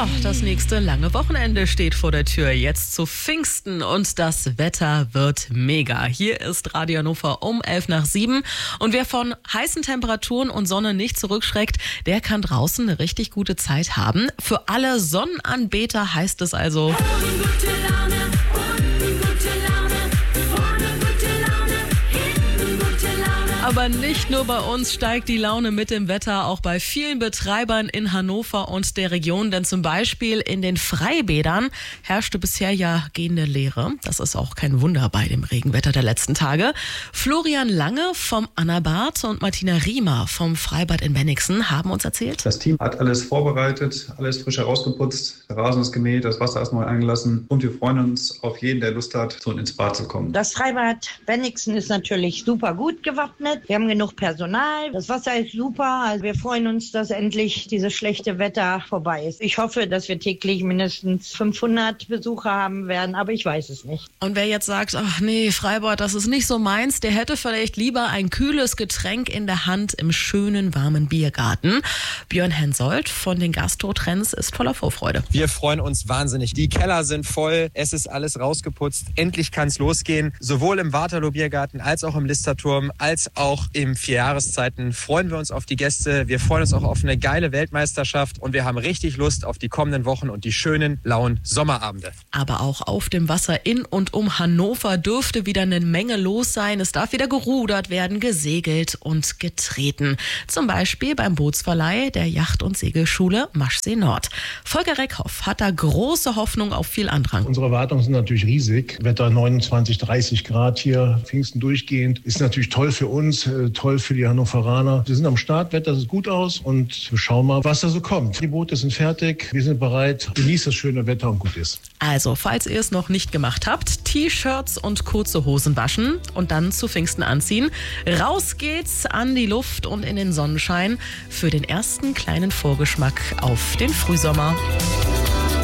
Ja, das nächste lange Wochenende steht vor der Tür. Jetzt zu Pfingsten und das Wetter wird mega. Hier ist Radio Hannover um 6:11. Und wer von heißen Temperaturen und Sonne nicht zurückschreckt, der kann draußen eine richtig gute Zeit haben. Für alle Sonnenanbeter heißt es also... Aber nicht nur bei uns steigt die Laune mit dem Wetter, auch bei vielen Betreibern in Hannover und der Region. Denn zum Beispiel in den Freibädern herrschte bisher ja gehende Leere. Das ist auch kein Wunder bei dem Regenwetter der letzten Tage. Florian Lange vom Annabad und Martina Riemer vom Freibad in Bennigsen haben uns erzählt. Das Team hat alles vorbereitet, alles frisch herausgeputzt. Der Rasen ist gemäht, das Wasser ist neu eingelassen. Und wir freuen uns auf jeden, der Lust hat, so ins Bad zu kommen. Das Freibad Bennigsen ist natürlich super gut gewappnet. Wir haben genug Personal. Das Wasser ist super. Also wir freuen uns, dass endlich dieses schlechte Wetter vorbei ist. Ich hoffe, dass wir täglich mindestens 500 Besucher haben werden, aber ich weiß es nicht. Und wer jetzt sagt, ach nee, Freibad, das ist nicht so meins, der hätte vielleicht lieber ein kühles Getränk in der Hand im schönen, warmen Biergarten. Björn Hensoldt von den Gastro-Trends ist voller Vorfreude. Wir freuen uns wahnsinnig. Die Keller sind voll, es ist alles rausgeputzt. Endlich kann es losgehen. Sowohl im Waterloo-Biergarten als auch im Listerturm, als auch im 4 Jahreszeiten freuen wir uns auf die Gäste. Wir freuen uns auch auf eine geile Weltmeisterschaft und wir haben richtig Lust auf die kommenden Wochen und die schönen, lauen Sommerabende. Aber auch auf dem Wasser in und um Hannover dürfte wieder eine Menge los sein. Es darf wieder gerudert werden, gesegelt und getreten. Zum Beispiel beim Bootsverleih der Yacht- und Segelschule Maschsee Nord. Volker Reckhoff hat da große Hoffnung auf viel Andrang. Unsere Erwartungen sind natürlich riesig. Wetter 29, 30 Grad hier, Pfingsten durchgehend. Ist natürlich toll für uns, toll für die Hannoveraner. Wir sind am Start, Wetter sieht gut aus und wir schauen mal, was da so kommt. Die Boote sind fertig, wir sind bereit. Genießt das schöne Wetter und gut ist. Also, falls ihr es noch nicht gemacht habt, T-Shirts und kurze Hosen waschen und dann zu Pfingsten anziehen. Raus geht's an die Luft und in den Sonnenschein für den ersten kleinen Vorgeschmack auf den Frühsommer.